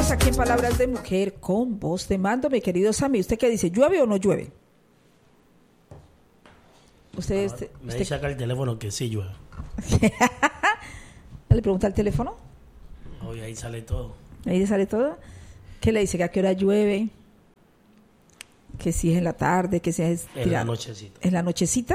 Seguimos aquí en Palabras de Mujer con voz de mando. Mi querido Sammy, ¿usted qué dice? ¿Llueve o no llueve? Me dice acá el teléfono que sí llueve. ¿Le pregunta al teléfono? Hoy ahí sale todo. Ahí sale todo. ¿Qué le dice? ¿Que a qué hora llueve? ¿Que si es en la tarde? ¿Que si es en la nochecita? ¿En la nochecita?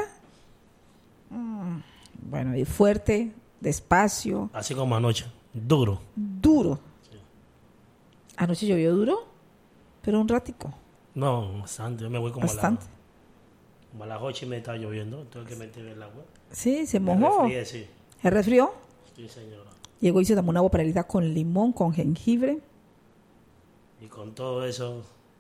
Bueno, y fuerte, despacio. Así como anoche. Duro. Duro. Sí. ¿Anoche llovió duro? Pero un ratico. No, bastante. Yo me voy como bastante. Como a las 8:30 estaba lloviendo. Tengo que meter el agua. Sí, se mojó. Me resfrié, sí. ¿Se resfrió? Sí, señora. Llegó y se tomó una agua panelita con limón, con jengibre. Y con todo eso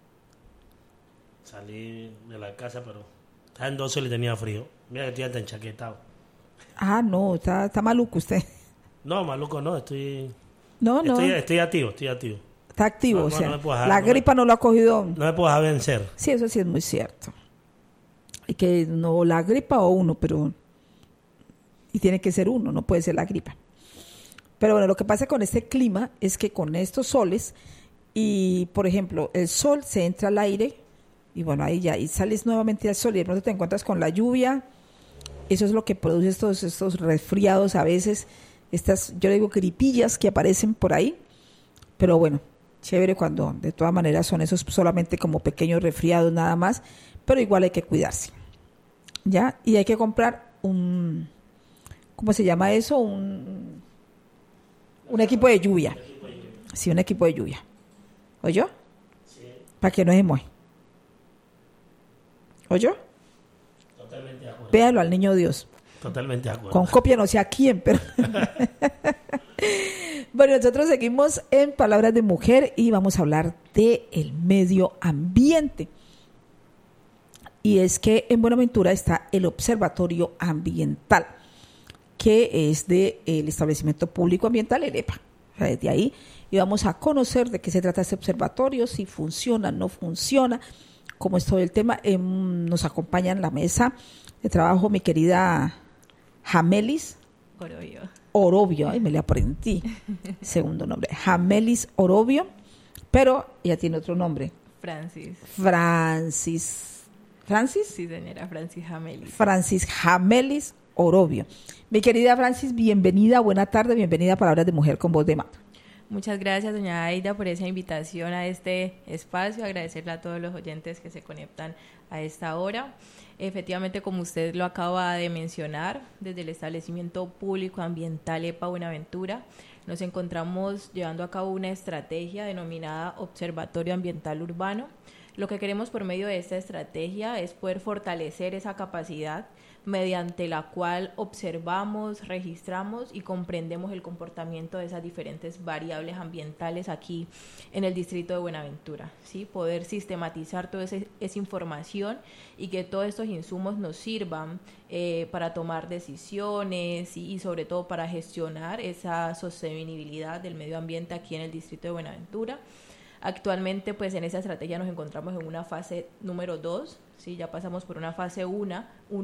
salí de la casa, pero estaba en 12 y le tenía frío. Mira que estoy hasta enchaquetado. Ah, no, está maluco usted. No, maluco no, estoy activo. Está activo, No, o sea, no me puedo dejar, la gripa no lo ha cogido. No me puedo dejar vencer. Sí, eso sí es muy cierto. Y que no la gripa o uno, pero... Y tiene que ser uno, no puede ser la gripa. Pero bueno, lo que pasa con este clima es que con estos soles, y por ejemplo, el sol se entra al aire, y bueno, ahí ya, y sales nuevamente al sol, y de pronto te encuentras con la lluvia. Eso es lo que produce estos resfriados a veces, yo le digo gripillas que aparecen por ahí, pero bueno, chévere cuando de todas maneras son esos solamente como pequeños resfriados nada más, pero igual hay que cuidarse, ¿ya? Y hay que comprar ¿cómo se llama eso? Un equipo de lluvia. Sí, un equipo de lluvia. ¿Oyó? Sí. Para que no se moje. ¿Oyó? Totalmente de acuerdo. Véalo al niño Dios. Totalmente de acuerdo. Con copia no sé a quién, pero... Bueno, nosotros seguimos en Palabras de Mujer y vamos a hablar del medio ambiente. Y es que en Buenaventura está el Observatorio Ambiental, que es del Establecimiento Público Ambiental, el EPA. O sea, desde ahí y vamos a conocer de qué se trata este observatorio, si funciona, no funciona, cómo es todo el tema. Nos acompaña en la mesa de trabajo mi querida Jamelis Orobio, ay, me le aprendí, segundo nombre, Jamelis Orobio, pero ella tiene otro nombre. ¿Francis? Sí, señora, Francis Jamelis Orobio. Mi querida Francis, bienvenida, buena tarde, bienvenida a Palabras de Mujer con voz de mando. Muchas gracias, doña Aida, por esa invitación a este espacio, agradecerle a todos los oyentes que se conectan a esta hora. Efectivamente, como usted lo acaba de mencionar, desde el Establecimiento Público Ambiental EPA Buenaventura, nos encontramos llevando a cabo una estrategia denominada Observatorio Ambiental Urbano. Lo que queremos por medio de esta estrategia es poder fortalecer esa capacidad mediante la cual observamos, registramos y comprendemos el comportamiento de esas diferentes variables ambientales aquí en el distrito de Buenaventura, ¿sí? Poder sistematizar toda esa información y que todos estos insumos nos sirvan para tomar decisiones y sobre todo para gestionar esa sostenibilidad del medio ambiente aquí en el distrito de Buenaventura. Actualmente, pues en esa estrategia nos encontramos en una fase número 2, ¿sí? Ya pasamos por una fase 1,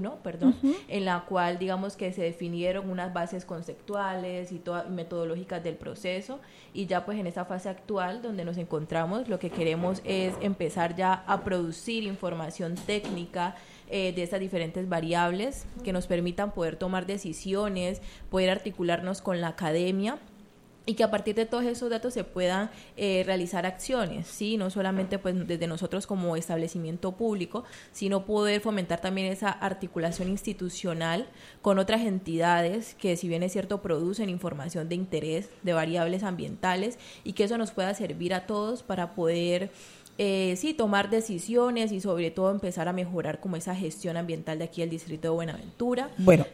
en la cual digamos que se definieron unas bases conceptuales y metodológicas del proceso, y ya pues en esta fase actual donde nos encontramos, lo que queremos es empezar ya a producir información técnica de estas diferentes variables que nos permitan poder tomar decisiones, poder articularnos con la academia, y que a partir de todos esos datos se puedan realizar acciones, ¿sí? No solamente pues desde nosotros como establecimiento público, sino poder fomentar también esa articulación institucional con otras entidades que, si bien es cierto, producen información de interés de variables ambientales, y que eso nos pueda servir a todos para poder tomar decisiones y sobre todo empezar a mejorar como esa gestión ambiental de aquí del distrito de Buenaventura. Bueno,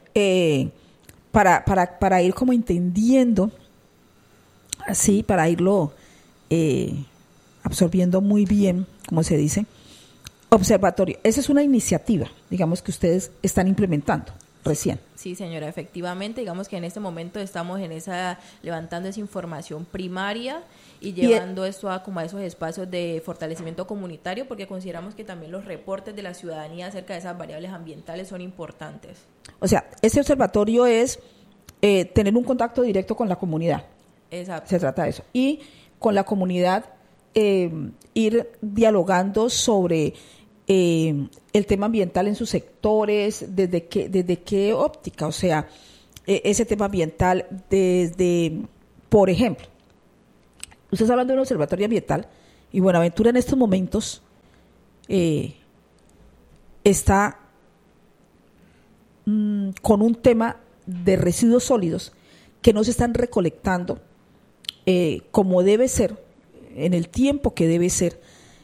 para ir como entendiendo, así, para irlo absorbiendo muy bien, como se dice, observatorio. Esa es una iniciativa, digamos, que ustedes están implementando recién. Sí, señora, efectivamente, digamos que en este momento estamos levantando esa información primaria y llevando esto a esos espacios de fortalecimiento comunitario, porque consideramos que también los reportes de la ciudadanía acerca de esas variables ambientales son importantes. O sea, ese observatorio es tener un contacto directo con la comunidad. Exacto. Se trata de eso. Y con la comunidad, ir dialogando sobre el tema ambiental en sus sectores, desde qué óptica, o sea, ese tema ambiental desde, por ejemplo, usted está hablando de un observatorio ambiental y Buenaventura en estos momentos está con un tema de residuos sólidos que no se están recolectando como debe ser, en el tiempo que debe ser,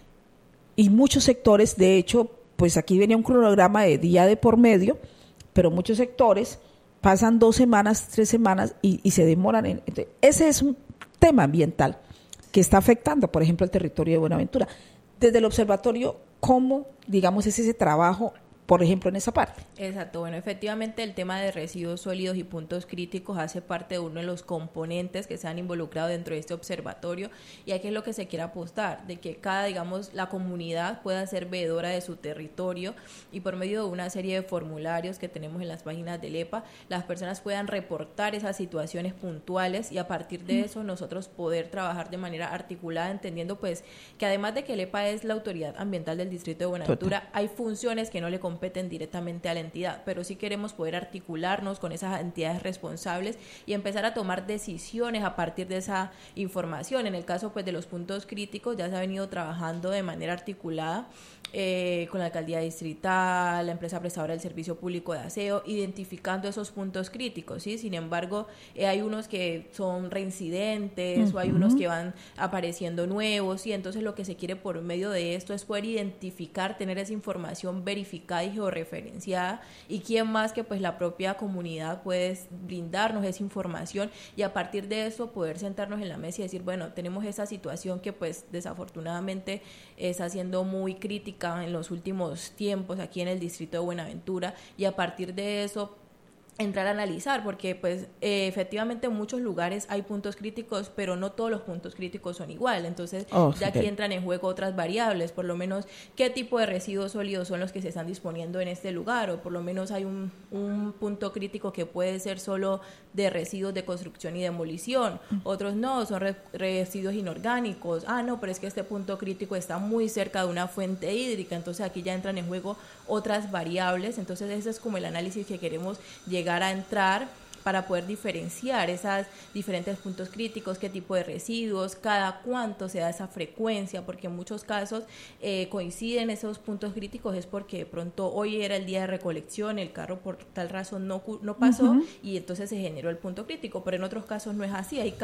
y muchos sectores, de hecho, pues aquí venía un cronograma de día de por medio, pero muchos sectores pasan 2 semanas, 3 semanas y se demoran. Entonces, ese es un tema ambiental que está afectando, por ejemplo, al territorio de Buenaventura. Desde el observatorio, ¿cómo, digamos, es ese trabajo, por ejemplo, en esa parte? Exacto, bueno, efectivamente el tema de residuos sólidos y puntos críticos hace parte de uno de los componentes que se han involucrado dentro de este observatorio, y aquí es lo que se quiere apostar, de que cada, digamos, la comunidad pueda ser veedora de su territorio, y por medio de una serie de formularios que tenemos en las páginas del EPA, las personas puedan reportar esas situaciones puntuales, y a partir de eso nosotros poder trabajar de manera articulada, entendiendo pues que además de que el EPA es la autoridad ambiental del distrito de Buenaventura, hay funciones que no le competen directamente a la entidad, pero sí queremos poder articularnos con esas entidades responsables y empezar a tomar decisiones a partir de esa información. En el caso pues de los puntos críticos ya se ha venido trabajando de manera articulada con la alcaldía distrital, la empresa prestadora del servicio público de aseo, identificando esos puntos críticos, ¿sí? Sin embargo, hay unos que son reincidentes o hay unos que van apareciendo nuevos, y entonces lo que se quiere por medio de esto es poder identificar, tener esa información verificada y georreferenciada, y quién más que pues la propia comunidad puede brindarnos esa información, y a partir de eso poder sentarnos en la mesa y decir, bueno, tenemos esa situación que pues desafortunadamente está siendo muy crítica en los últimos tiempos aquí en el distrito de Buenaventura, y a partir de eso entrar a analizar, porque pues efectivamente en muchos lugares hay puntos críticos, pero no todos los puntos críticos son igual, entonces ya aquí entran en juego otras variables, por lo menos qué tipo de residuos sólidos son los que se están disponiendo en este lugar, o por lo menos hay un punto crítico que puede ser solo de residuos de construcción y demolición, otros no, son residuos inorgánicos, no, pero es que este punto crítico está muy cerca de una fuente hídrica, entonces aquí ya entran en juego otras variables, entonces ese es como el análisis que queremos llegar a entrar para poder diferenciar esos diferentes puntos críticos, qué tipo de residuos, cada cuánto se da esa frecuencia, porque en muchos casos coinciden esos puntos críticos, es porque de pronto hoy era el día de recolección, el carro por tal razón no pasó, y entonces se generó el punto crítico, pero en otros casos no es así, hay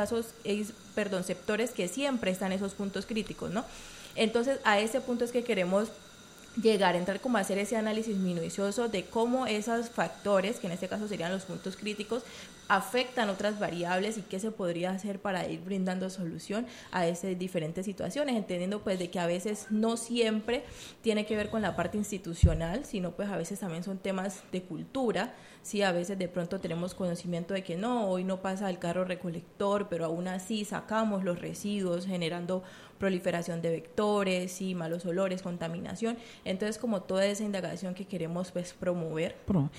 sectores que siempre están esos puntos críticos, ¿no? Entonces a ese punto es que queremos llegar, entrar como a hacer ese análisis minucioso de cómo esos factores, que en este caso serían los puntos críticos, afectan otras variables y qué se podría hacer para ir brindando solución a esas diferentes situaciones, entendiendo pues de que a veces no siempre tiene que ver con la parte institucional, sino pues a veces también son temas de cultura, sí, a veces de pronto tenemos conocimiento de que no, hoy no pasa el carro recolector, pero aún así sacamos los residuos generando proliferación de vectores, sí, malos olores, contaminación, entonces como toda esa indagación que queremos pues promover.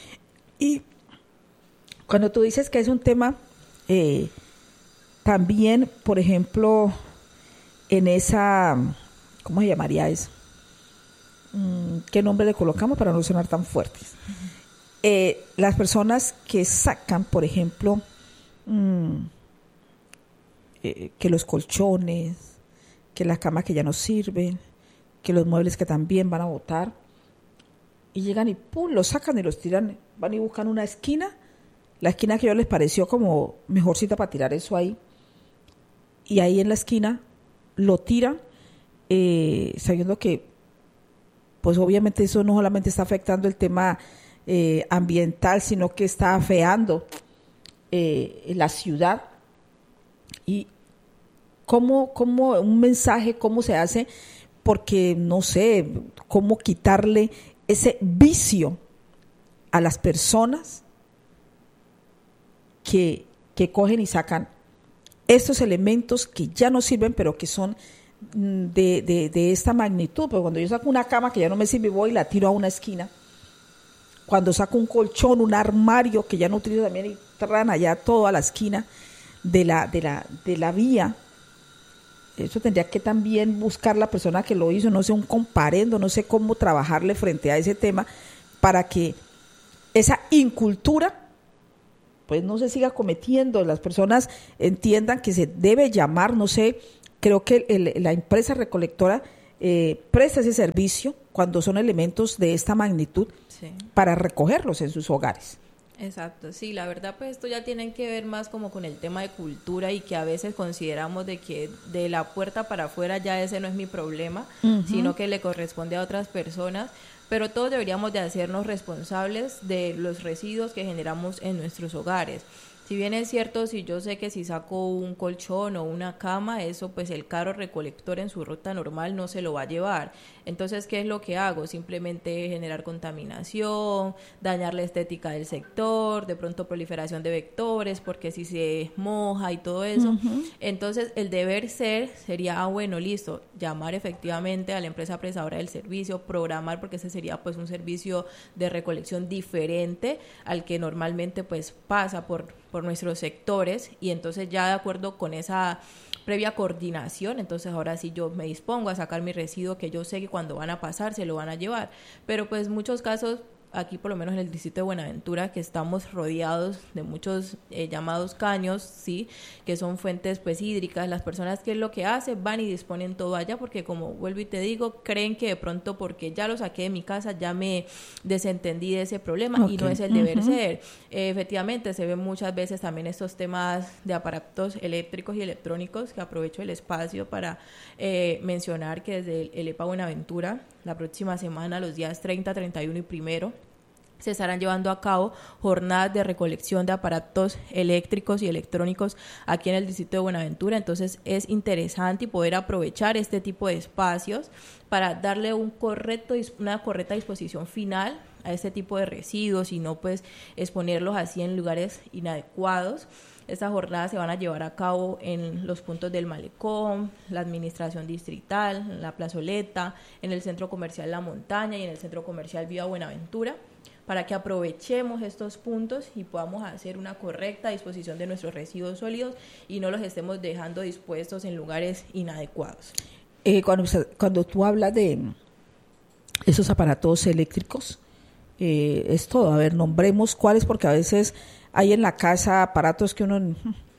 Y cuando tú dices que es un tema, también, por ejemplo, en esa, ¿cómo se llamaría eso? ¿Qué nombre le colocamos para no sonar tan fuertes? Las personas que sacan, por ejemplo, que los colchones, que las camas que ya no sirven, que los muebles que también van a botar, y llegan y ¡pum!, los sacan y los tiran, van y buscan una esquina, la esquina que a ellos les pareció como mejorcita para tirar eso ahí, y ahí en la esquina lo tiran, sabiendo que pues obviamente eso no solamente está afectando el tema ambiental, sino que está afeando la ciudad. Y cómo un mensaje, cómo se hace, porque no sé, cómo quitarle ese vicio a las personas que cogen y sacan estos elementos que ya no sirven, pero que son de esta magnitud. Porque cuando yo saco una cama que ya no me sirve, voy y la tiro a una esquina. Cuando saco un colchón, un armario que ya no utilizo también, y traen allá todo a la esquina de la vía. Eso tendría que también buscar la persona que lo hizo, no sé, un comparendo, no sé cómo trabajarle frente a ese tema para que esa incultura pues no se siga cometiendo, las personas entiendan que se debe llamar, no sé, creo que la empresa recolectora presta ese servicio cuando son elementos de esta magnitud Sí. para recogerlos en sus hogares. Exacto, sí, la verdad pues esto ya tiene que ver más como con el tema de cultura y que a veces consideramos de que de la puerta para afuera ya ese no es mi problema, sino que le corresponde a otras personas, pero todos deberíamos de hacernos responsables de los residuos que generamos en nuestros hogares. Si bien es cierto, si yo sé que si saco un colchón o una cama, eso pues el carro recolector en su ruta normal no se lo va a llevar. Entonces, ¿qué es lo que hago? Simplemente generar contaminación, dañar la estética del sector, de pronto proliferación de vectores, porque si se moja y todo eso. Entonces, el deber ser sería, bueno, listo, llamar efectivamente a la empresa prestadora del servicio, programar, porque ese sería pues un servicio de recolección diferente al que normalmente pues pasa por nuestros sectores, y entonces ya de acuerdo con esa previa coordinación, entonces ahora sí yo me dispongo a sacar mi residuo que yo sé que cuando van a pasar se lo van a llevar, pero pues muchos casos aquí por lo menos en el distrito de Buenaventura, que estamos rodeados de muchos llamados caños, sí, que son fuentes pues hídricas. Las personas, ¿qué es lo que hacen? Van y disponen todo allá, porque como vuelvo y te digo, creen que de pronto porque ya lo saqué de mi casa ya me desentendí de ese problema, y no es el deber ser. Efectivamente se ven muchas veces también estos temas de aparatos eléctricos y electrónicos, que aprovecho el espacio para mencionar que desde el EPA Buenaventura la próxima semana, los días 30, 31 y 1, se estarán llevando a cabo jornadas de recolección de aparatos eléctricos y electrónicos aquí en el distrito de Buenaventura. Entonces es interesante y poder aprovechar este tipo de espacios para darle una correcta disposición final a este tipo de residuos y no pues exponerlos así en lugares inadecuados. Estas jornadas se van a llevar a cabo en los puntos del Malecón, la administración distrital, en la plazoleta, en el centro comercial La Montaña y en el centro comercial Viva Buenaventura, para que aprovechemos estos puntos y podamos hacer una correcta disposición de nuestros residuos sólidos y no los estemos dejando dispuestos en lugares inadecuados. Cuando tú hablas de esos aparatos eléctricos, es todo. A ver, nombremos cuáles, porque a veces hay en la casa aparatos que uno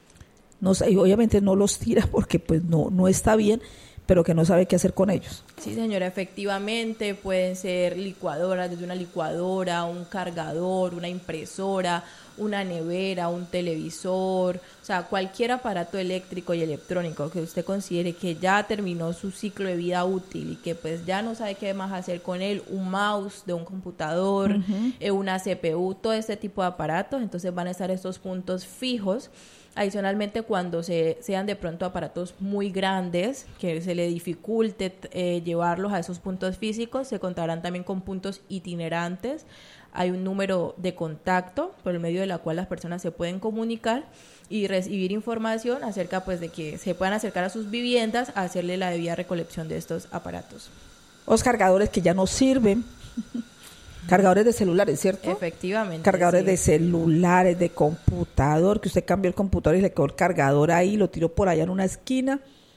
no sabe, y obviamente no los tira porque pues no está bien, pero que no sabe qué hacer con ellos. Sí, señora, efectivamente pueden ser licuadoras, desde una licuadora, un cargador, una impresora, una nevera, un televisor, o sea, cualquier aparato eléctrico y electrónico que usted considere que ya terminó su ciclo de vida útil y que pues ya no sabe qué más hacer con él, un mouse de un computador, una CPU, todo este tipo de aparatos, entonces van a estar estos puntos fijos. Adicionalmente, cuando sean de pronto aparatos muy grandes, que se le dificulte llevarlos a esos puntos físicos, se contarán también con puntos itinerantes. Hay un número de contacto por el medio de la cual las personas se pueden comunicar y recibir información acerca pues de que se puedan acercar a sus viviendas a hacerle la debida recolección de estos aparatos. Los cargadores que ya no sirven. Cargadores de celulares, ¿cierto? Efectivamente. Cargadores de celulares, de computador, que usted cambió el computador y le quedó el cargador ahí, lo tiró por allá en una esquina.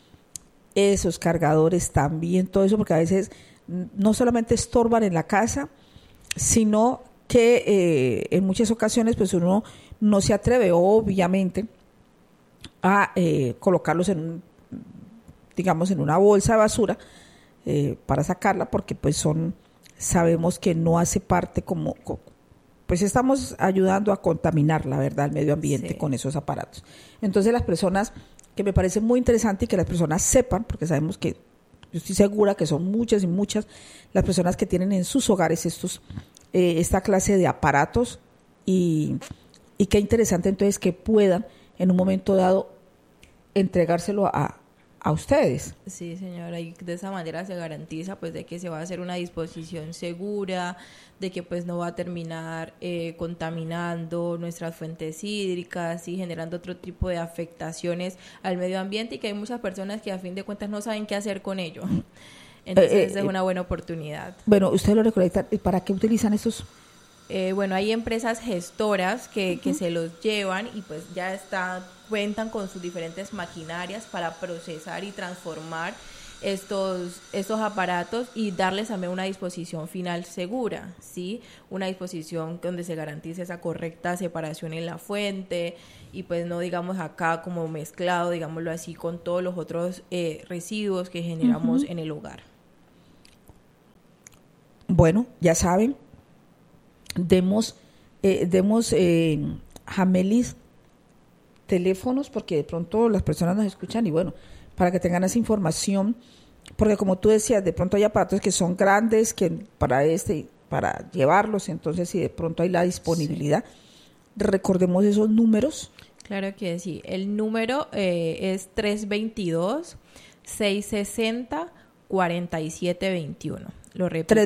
Esos cargadores también, todo eso, porque a veces no solamente estorban en la casa, sino que en muchas ocasiones pues uno no se atreve, obviamente, a colocarlos digamos, en una bolsa de basura para sacarla, porque pues sabemos que no hace parte pues estamos ayudando a contaminar, la verdad, el medio ambiente con esos aparatos. Entonces las personas, que me parece muy interesante y que las personas sepan, porque sabemos que, yo estoy segura que son muchas y muchas las personas que tienen en sus hogares esta clase de aparatos, y qué interesante entonces que puedan en un momento dado entregárselo a ustedes. Sí, señora, y de esa manera se garantiza pues de que se va a hacer una disposición segura, de que pues no va a terminar contaminando nuestras fuentes hídricas y generando otro tipo de afectaciones al medio ambiente, y que hay muchas personas que a fin de cuentas no saben qué hacer con ello. Entonces es una buena oportunidad. Bueno, ustedes lo recolectan. ¿Y para qué utilizan esos Bueno, hay empresas gestoras que se los llevan y pues ya cuentan con sus diferentes maquinarias para procesar y transformar estos aparatos y darles también una disposición final segura, ¿sí? Una disposición donde se garantice esa correcta separación en la fuente y pues no digamos acá como mezclado, digámoslo así, con todos los otros residuos que generamos en el hogar. Bueno, ya saben, demos Hamelis teléfonos porque de pronto las personas nos escuchan y bueno, para que tengan esa información, porque como tú decías, de pronto hay aparatos que son grandes que para llevarlos, entonces si de pronto hay la disponibilidad, recordemos esos números. Claro que sí, el número es 322-660-4721. Lo repito.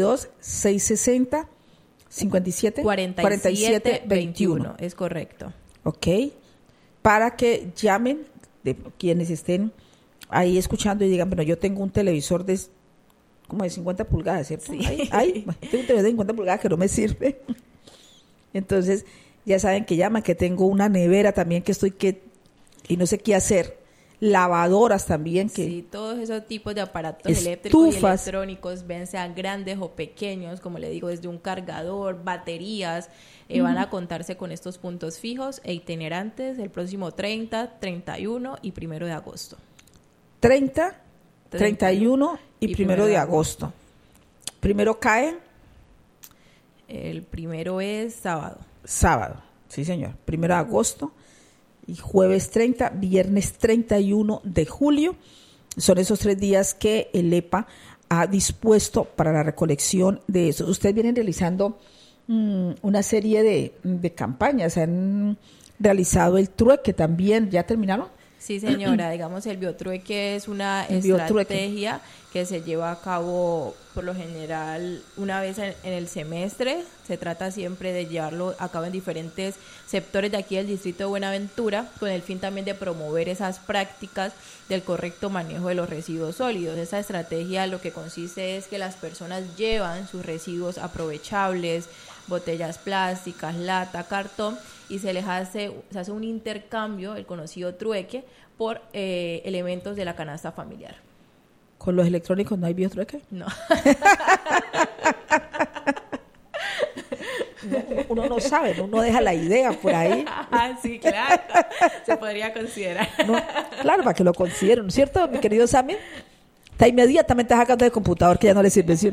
322-660-57-47-21. Es correcto. Ok, para que llamen de quienes estén ahí escuchando y digan, bueno, yo tengo un televisor como de 50 pulgadas, ¿cierto? Sí. Tengo un televisor de 50 pulgadas que no me sirve. Entonces, ya saben que llaman, que tengo una nevera también y no sé qué hacer. Lavadoras también. Sí, todos esos tipos de aparatos estufas, eléctricos y electrónicos, ven sean grandes o pequeños, como le digo, desde un cargador, baterías, van a contarse con estos puntos fijos e itinerantes el próximo 30, 31 y 1 de agosto. 30, 31 y 1 de agosto. ¿Primero cae? El primero es sábado. Sábado, sí señor. 1 de agosto y jueves 30, viernes 31 de julio. Son esos 3 días que el EPA ha dispuesto para la recolección de eso. Ustedes vienen realizando una serie de campañas. Han realizado el trueque también. ¿Ya terminaron? Sí, señora. Digamos, el biotrueque es una estrategia que se lleva a cabo por lo general una vez en el semestre. Se trata siempre de llevarlo a cabo en diferentes sectores de aquí del distrito de Buenaventura, con el fin también de promover esas prácticas del correcto manejo de los residuos sólidos. Esa estrategia lo que consiste es que las personas llevan sus residuos aprovechables, botellas plásticas, lata, cartón, y se hace un intercambio, el conocido trueque, por elementos de la canasta familiar. ¿Con los electrónicos no hay biotrueque? No. Uno no sabe, uno deja la idea por ahí. Sí, claro. Se podría considerar. No, claro, para que lo consideren, ¿no es cierto, mi querido Sammy? Está inmediatamente sacando del computador que ya no le sirve. ¿Sí?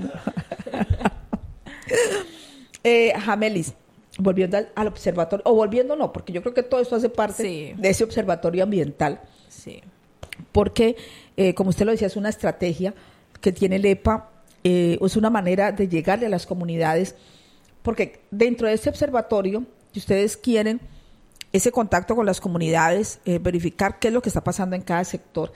Hamelis, volviendo al observatorio, o volviendo no, porque yo creo que todo esto hace parte de ese observatorio ambiental. Sí. Porque, como usted lo decía, es una estrategia que tiene el EPA, es una manera de llegarle a las comunidades, porque dentro de este observatorio, si ustedes quieren ese contacto con las comunidades, verificar qué es lo que está pasando en cada sector,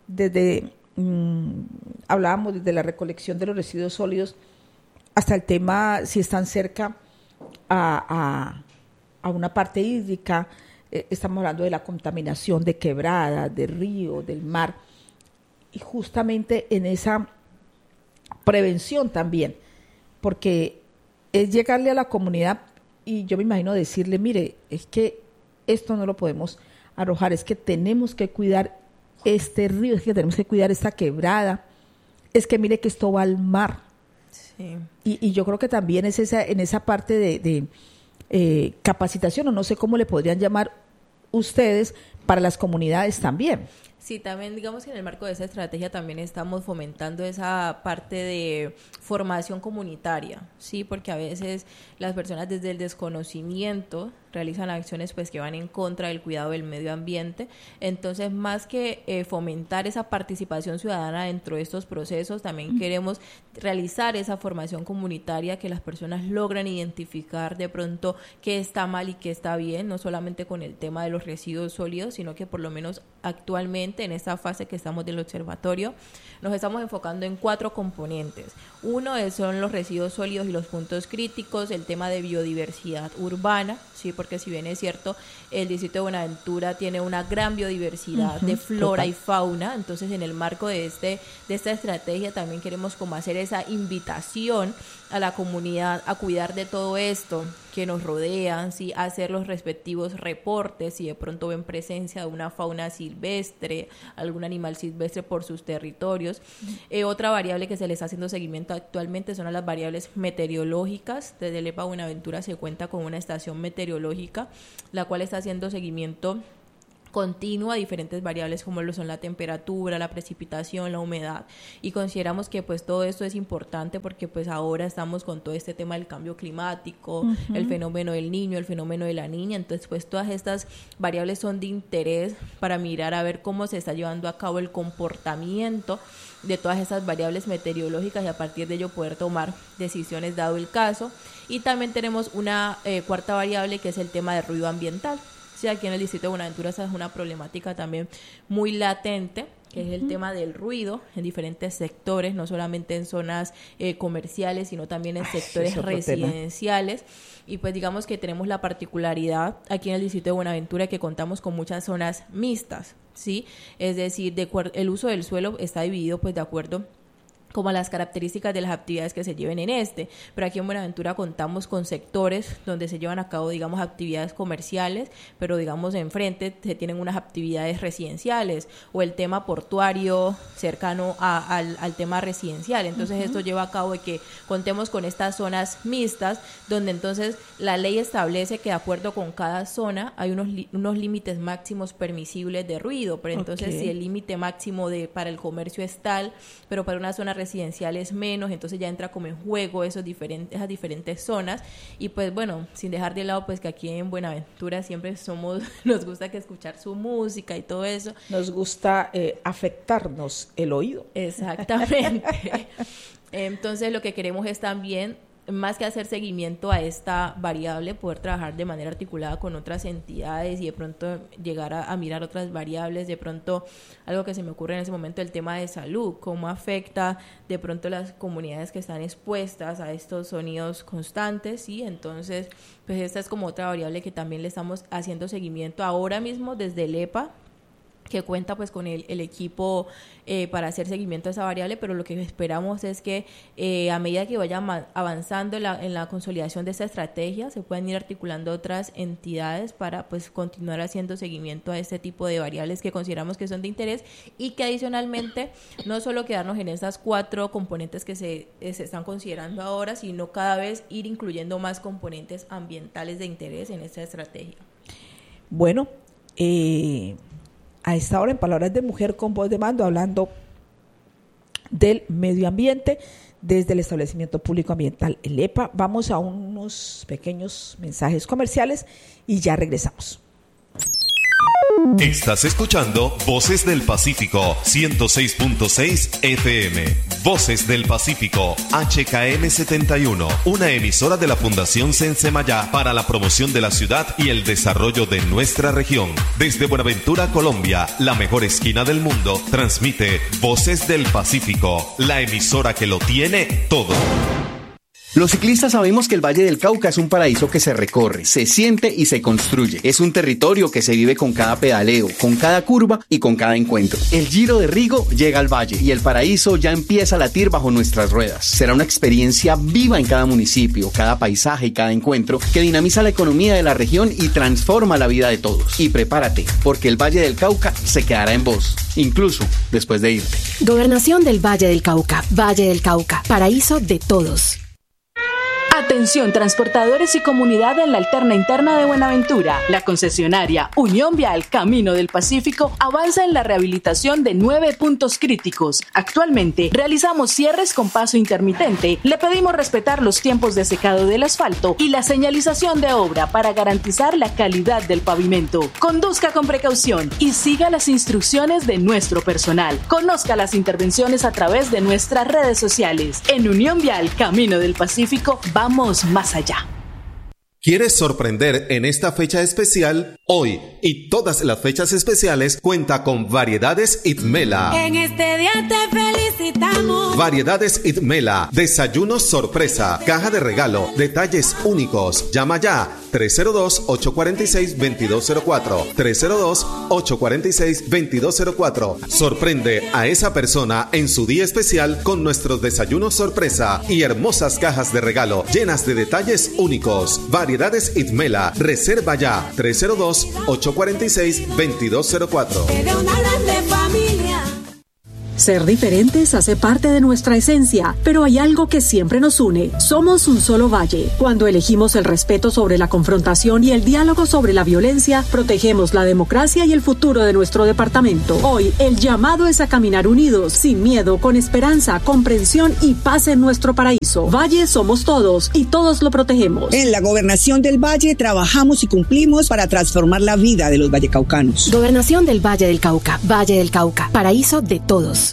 hablábamos desde la recolección de los residuos sólidos hasta el tema si están cerca a una parte hídrica, estamos hablando de la contaminación de quebradas, de río, del mar, y justamente en esa prevención también, porque es llegarle a la comunidad y yo me imagino decirle, mire, es que esto no lo podemos arrojar, es que tenemos que cuidar este río, es que tenemos que cuidar esta quebrada, es que mire que esto va al mar. Sí. Y yo creo que también es en esa parte de capacitación, o no sé cómo le podrían llamar ustedes, para las comunidades también. Sí, también digamos que en el marco de esa estrategia también estamos fomentando esa parte de formación comunitaria, sí, porque a veces las personas desde el desconocimiento realizan acciones pues que van en contra del cuidado del medio ambiente. Entonces, más que fomentar esa participación ciudadana dentro de estos procesos, también queremos realizar esa formación comunitaria, que las personas logran identificar de pronto qué está mal y qué está bien, no solamente con el tema de los residuos sólidos, sino que por lo menos actualmente actualmente en esta fase que estamos del observatorio nos estamos enfocando en 4 componentes. Uno son los residuos sólidos y los puntos críticos, el tema de biodiversidad urbana, sí, porque si bien es cierto, el distrito de Buenaventura tiene una gran biodiversidad de flora y fauna, entonces en el marco de esta estrategia también queremos como hacer esa invitación a la comunidad a cuidar de todo esto que nos rodea, ¿sí? Hacer los respectivos reportes si de pronto ven presencia de una fauna silvestre, algún animal silvestre por sus territorios. Otra variable que se le está haciendo seguimiento actualmente son las variables meteorológicas. Desde el EPA Buenaventura se cuenta con una estación meteorológica, la cual está haciendo seguimiento continua a diferentes variables como lo son la temperatura, la precipitación, la humedad, y consideramos que pues todo esto es importante porque pues ahora estamos con todo este tema del cambio climático, el fenómeno del niño, el fenómeno de la niña, entonces pues todas estas variables son de interés para mirar a ver cómo se está llevando a cabo el comportamiento de todas esas variables meteorológicas y a partir de ello poder tomar decisiones dado el caso. Y también tenemos una cuarta variable que es el tema de ruido ambiental. Sí, aquí en el distrito de Buenaventura esa es una problemática también muy latente, que es el tema del ruido en diferentes sectores, no solamente en zonas comerciales, sino también en sectores residenciales. Y pues digamos que tenemos la particularidad aquí en el distrito de Buenaventura que contamos con muchas zonas mixtas, ¿sí? Es decir, el uso del suelo está dividido pues de acuerdo como a las características de las actividades que se lleven pero aquí en Buenaventura contamos con sectores donde se llevan a cabo, digamos, actividades comerciales, pero digamos enfrente se tienen unas actividades residenciales, o el tema portuario cercano al tema residencial, entonces esto lleva a cabo de que contemos con estas zonas mixtas, donde entonces la ley establece que de acuerdo con cada zona hay unos límites máximos permisibles de ruido, pero entonces si el límite máximo para el comercio es tal, pero para una zona residencial es menos, entonces ya entra como en juego esas diferentes zonas. Y pues bueno, sin dejar de lado pues que aquí en Buenaventura siempre nos gusta que escuchar su música y todo eso. Nos gusta afectarnos el oído. Exactamente. Entonces lo que queremos es también, más que hacer seguimiento a esta variable, poder trabajar de manera articulada con otras entidades y de pronto llegar a mirar otras variables. De pronto, algo que se me ocurre en ese momento, el tema de salud, cómo afecta de pronto las comunidades que están expuestas a estos sonidos constantes, ¿sí? Entonces, pues esta es como otra variable que también le estamos haciendo seguimiento ahora mismo desde el EPA, que cuenta pues con el equipo para hacer seguimiento a esa variable, pero lo que esperamos es que a medida que vaya avanzando en la consolidación de esta estrategia, se puedan ir articulando otras entidades para pues continuar haciendo seguimiento a este tipo de variables que consideramos que son de interés, y que adicionalmente no solo quedarnos en estas 4 componentes que se están considerando ahora, sino cada vez ir incluyendo más componentes ambientales de interés en esta estrategia. Bueno, a esta hora, en Palabras de Mujer con Voz de Mando, hablando del medio ambiente desde el establecimiento público ambiental, el EPA. Vamos a unos pequeños mensajes comerciales y ya regresamos. Estás escuchando Voces del Pacífico 106.6 FM. Voces del Pacífico HKM 71, una emisora de la Fundación Sensemayá para la promoción de la ciudad y el desarrollo de nuestra región. Desde Buenaventura, Colombia, la mejor esquina del mundo, transmite Voces del Pacífico, la emisora que lo tiene todo. Los ciclistas sabemos que el Valle del Cauca es un paraíso que se recorre, se siente y se construye. Es un territorio que se vive con cada pedaleo, con cada curva y con cada encuentro. El Giro de Rigo llega al valle y el paraíso ya empieza a latir bajo nuestras ruedas. Será una experiencia viva en cada municipio, cada paisaje y cada encuentro que dinamiza la economía de la región y transforma la vida de todos. Y prepárate, porque el Valle del Cauca se quedará en vos, incluso después de irte. Gobernación del Valle del Cauca. Valle del Cauca, paraíso de todos. Atención transportadores y comunidad en la alterna interna de Buenaventura. La concesionaria Unión Vial Camino del Pacífico avanza en la rehabilitación de 9 puntos críticos. Actualmente realizamos cierres con paso intermitente. Le pedimos respetar los tiempos de secado del asfalto y la señalización de obra para garantizar la calidad del pavimento. Conduzca con precaución y siga las instrucciones de nuestro personal. Conozca las intervenciones a través de nuestras redes sociales. En Unión Vial Camino del Pacífico vamos más allá. ¿Quieres sorprender en esta fecha especial? Hoy y todas las fechas especiales cuenta con Variedades Itmela. En este día te felicitamos. Variedades Itmela, desayunos sorpresa, caja de regalo, detalles únicos. Llama ya 302-846-2204. 302-846-2204. Sorprende a esa persona en su día especial con nuestros desayunos sorpresa y hermosas cajas de regalo llenas de detalles únicos. Variedades Itmela, reserva ya 302-846-2204. De una grande familia. Ser diferentes hace parte de nuestra esencia, pero hay algo que siempre nos une. Somos un solo valle. Cuando elegimos el respeto sobre la confrontación y el diálogo sobre la violencia, protegemos la democracia y el futuro de nuestro departamento. Hoy, el llamado es a caminar unidos, sin miedo, con esperanza, comprensión y paz en nuestro paraíso. Valle somos todos y todos lo protegemos. En la Gobernación del Valle trabajamos y cumplimos para transformar la vida de los vallecaucanos. Gobernación del Valle del Cauca, paraíso de todos.